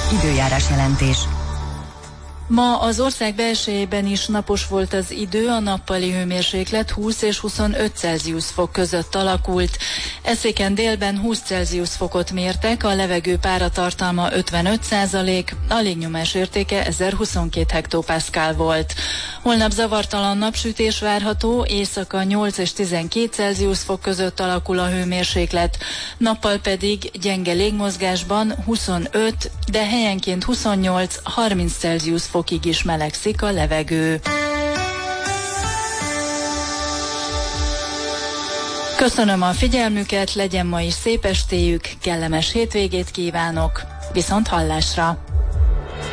Időjárás jelentés. Ma az ország belsejében is napos volt az idő, a nappali hőmérséklet 20 és 25 Celsius fok között alakult. Eszéken délben 20 Celsius fokot mértek, a levegő páratartalma 55%, a légnyomás értéke 1022 hektopaszkál volt. Holnap zavartalan napsütés várható, éjszaka 8 és 12 Celsius fok között alakul a hőmérséklet, nappal pedig gyenge légmozgásban 25, de helyenként 28-30 Celsius fokig is melegszik a levegő. Köszönöm a figyelmüket, legyen ma is szép estéjük, kellemes hétvégét kívánok, viszont hallásra!